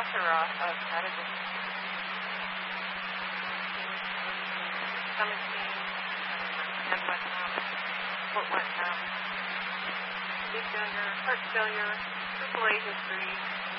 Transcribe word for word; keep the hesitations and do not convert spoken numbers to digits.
plethora of medical stomach pain, head wet mouth, foot wet mouth, kidney failure, heart failure, triple A history,